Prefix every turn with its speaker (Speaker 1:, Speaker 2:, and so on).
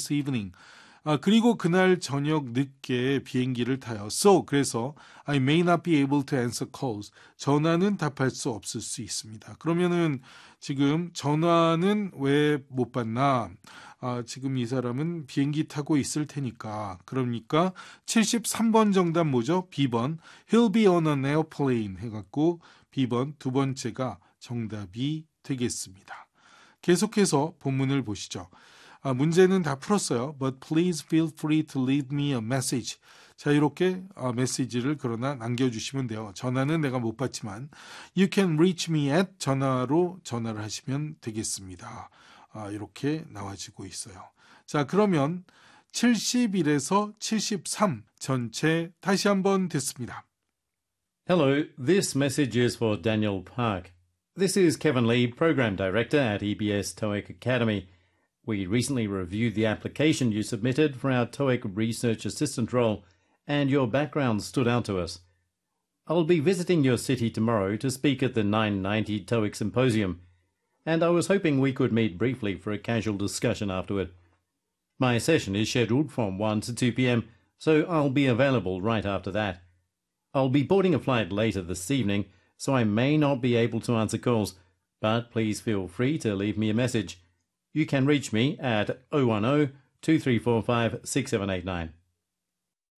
Speaker 1: this evening. 그리고 그날 저녁 늦게 비행기를 타요. So, 그래서 I may not be able to answer calls. 전화는 답할 수 없을 수 있습니다. 그러면은 지금 전화는 왜 못 받나? 지금 이 사람은 비행기 타고 있을 테니까. 그러니까 73번 정답 뭐죠? B번. He'll be on an airplane 해갖고 B번 두 번째가 정답이 되겠습니다. 계속해서 본문을 보시죠. 문제는 다 풀었어요. But please feel free to leave me a message. 자, 이렇게 메시지를 그러나 남겨주시면 돼요. 전화는 내가 못 받지만 You can reach me at 전화로 전화를 하시면 되겠습니다. 이렇게 나와지고 있어요. 자, 그러면 71에서 73 전체 다시 한번 듣습니다.
Speaker 2: Hello, this message is for Daniel Park. This is Kevin Lee, Program Director at EBS TOEIC Academy. We recently reviewed the application you submitted for our TOEIC Research Assistant role, and your background stood out to us. I'll be visiting your city tomorrow to speak at the 990 TOEIC Symposium, and I was hoping we could meet briefly for a casual discussion afterward. My session is scheduled from 1 to 2 p.m, so I'll be available right after that. I'll be boarding a flight later this evening, so I may not be able to answer calls, but please feel free to leave me a message. You can reach me at 010-2345-6789.